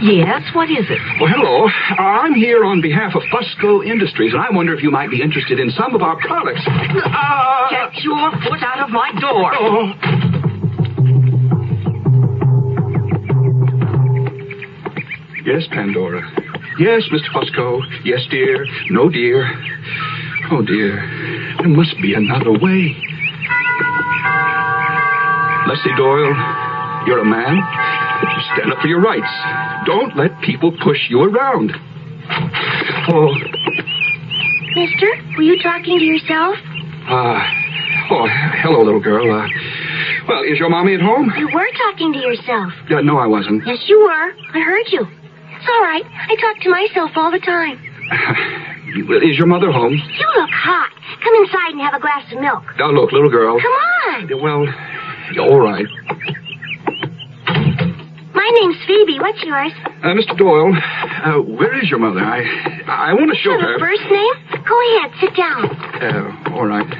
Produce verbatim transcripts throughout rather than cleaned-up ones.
Yes, what is it? Well, hello. I'm here on behalf of Fusco Industries, and I wonder if you might be interested in some of our products. Uh... Get your foot out of my door. Oh. Yes, Pandora. Yes, Mister Fusco. Yes, dear. No, dear. Oh, dear. There must be another way. Leslie Doyle, you're a man. Stand up for your rights. Don't let people push you around. Oh. Mister, were you talking to yourself? Uh, oh, hello, little girl. Uh, well, is your mommy at home? You were talking to yourself. Uh, no, I wasn't. Yes, you were. I heard you. It's all right. I talk to myself all the time. Uh, is your mother home? You look hot. Come inside and have a glass of milk. Now, look, little girl. Come on. Uh, well, all right. My name's Phoebe. What's yours? Uh, Mister Doyle, uh, where is your mother? I I want to show For her. the first name? Go ahead. Sit down. Uh, all right.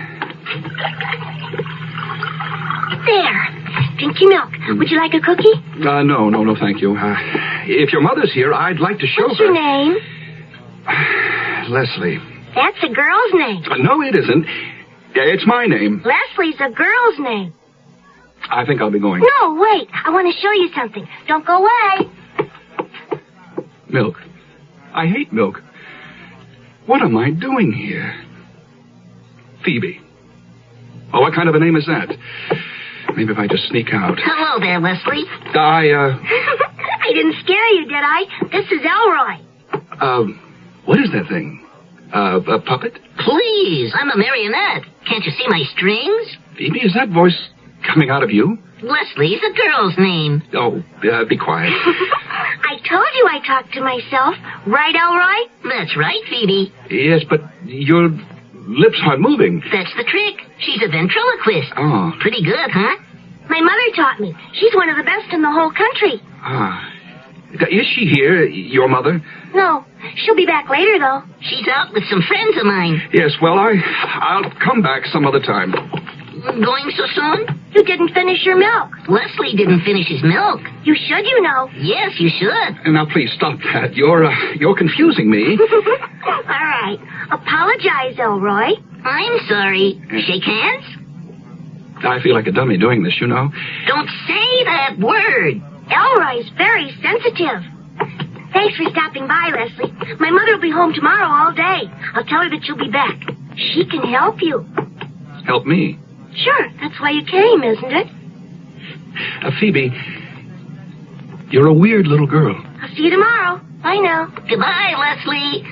There. Drink your milk. Would you like a cookie? Uh, no, no, no, thank you. Uh, if your mother's here, I'd like to show What's her. your name? Leslie. That's a girl's name. Uh, no, it isn't. Uh, It's my name. Leslie's a girl's name. I think I'll be going. No, wait. I want to show you something. Don't go away. Milk. I hate milk. What am I doing here? Phoebe. Oh, what kind of a name is that? Maybe if I just sneak out. Hello there, Leslie. I, uh... I didn't scare you, did I? This is Elroy. Uh, what is that thing? Uh, a puppet? Please, I'm a marionette. Can't you see my strings? Phoebe, is that voice coming out of you? Leslie's a girl's name. Oh, uh, be quiet. I told you I talked to myself. Right, Elroy? That's right, Phoebe. Yes, but your lips aren't moving. That's the trick. She's a ventriloquist. Oh. Pretty good, huh? My mother taught me. She's one of the best in the whole country. Ah. Is she here, your mother? No. She'll be back later, though. She's out with some friends of mine. Yes, well, I, I'll come back some other time. Going so soon? You didn't finish your milk. Leslie didn't finish his milk. You should, you know. Yes, you should. Now, please stop that. You're, uh, you're confusing me. All right. Apologize, Elroy. I'm sorry. Shake hands? I feel like a dummy doing this, you know. Don't say that word. Elroy's very sensitive. Thanks for stopping by, Leslie. My mother will be home tomorrow all day. I'll tell her that you'll be back. She can help you. Help me? Sure, that's why you came, isn't it? Uh, Phoebe, you're a weird little girl. I'll see you tomorrow. Bye now. Goodbye, Leslie.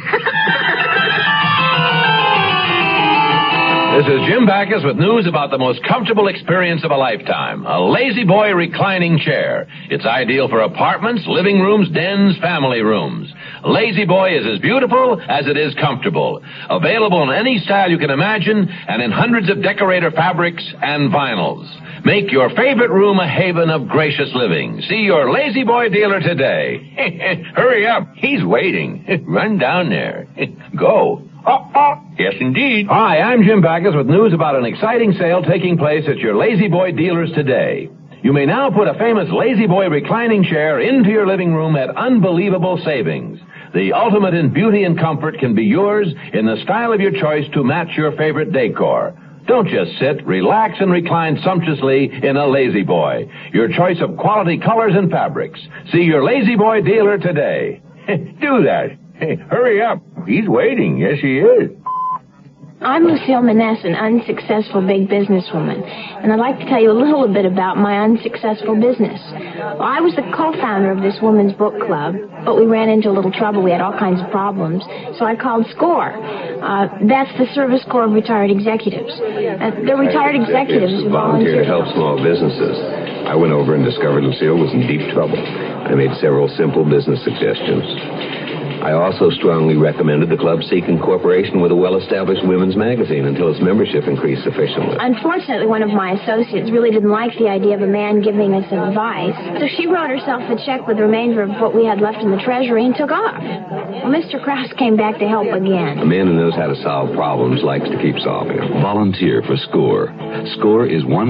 This is Jim Backus with news about the most comfortable experience of a lifetime, a Lazy Boy reclining chair. It's ideal for apartments, living rooms, dens, family rooms. Lazy Boy is as beautiful as it is comfortable. Available in any style you can imagine and in hundreds of decorator fabrics and vinyls. Make your favorite room a haven of gracious living. See your Lazy Boy dealer today. Hurry up. He's waiting. Run down there. Go. Oh, oh. Yes, indeed. Hi, I'm Jim Backus with news about an exciting sale taking place at your Lazy Boy dealers today. You may now put a famous Lazy Boy reclining chair into your living room at unbelievable savings. The ultimate in beauty and comfort can be yours in the style of your choice to match your favorite decor. Don't just sit, relax, and recline sumptuously in a Lazy Boy. Your choice of quality colors and fabrics. See your Lazy Boy dealer today. Do that. Hey, hurry up. He's waiting. Yes, he is. I'm Lucille Maness, an unsuccessful big businesswoman, and I'd like to tell you a little bit about my unsuccessful business. Well, I was the co-founder of this women's book club, but we ran into a little trouble. We had all kinds of problems, so I called SCORE. Uh, that's the Service Corps of Retired Executives. Uh, they're retired executives who volunteer to help small businesses. I went over and discovered Lucille was in deep trouble. I made several simple business suggestions. I also strongly recommended the club seek incorporation with a well-established women's magazine until its membership increased sufficiently. Unfortunately, one of my associates really didn't like the idea of a man giving us advice, so she wrote herself a check with the remainder of what we had left in the treasury and took off. Well, Mister Krause came back to help again. A man who knows how to solve problems likes to keep solving them. Volunteer for SCORE. SCORE is one